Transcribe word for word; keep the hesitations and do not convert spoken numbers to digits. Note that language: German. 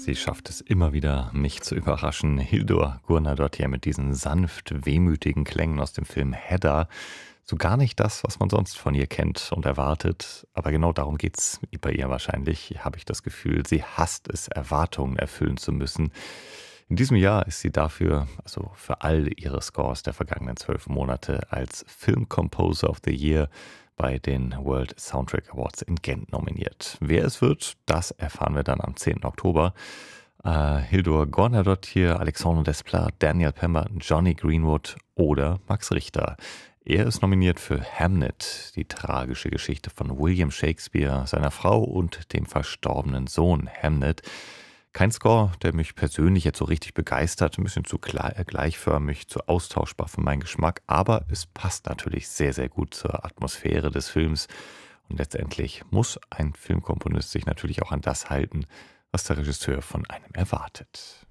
Sie schafft es immer wieder, mich zu überraschen. Hildur Guðnadóttir mit diesen sanft wehmütigen Klängen aus dem Film Hedda. So gar nicht das, was man sonst von ihr kennt und erwartet. Aber genau darum geht's bei ihr wahrscheinlich, habe ich das Gefühl. Sie hasst es, Erwartungen erfüllen zu müssen. In diesem Jahr ist sie dafür, also für all ihre Scores der vergangenen zwölf Monate, als Film Composer of the Year bei den World Soundtrack Awards in Gent nominiert. Wer es wird, das erfahren wir dann am zehnten Oktober. Äh, Hildur Guðnadóttir, Alexandre Desplat, Daniel Pemberton, Johnny Greenwood oder Max Richter. Er ist nominiert für Hamnet, die tragische Geschichte von William Shakespeare, seiner Frau und dem verstorbenen Sohn Hamnet. Kein Score, der mich persönlich jetzt so richtig begeistert, ein bisschen zu gleichförmig, zu austauschbar für meinen Geschmack, aber es passt natürlich sehr, sehr gut zur Atmosphäre des Films und letztendlich muss ein Filmkomponist sich natürlich auch an das halten, was der Regisseur von einem erwartet.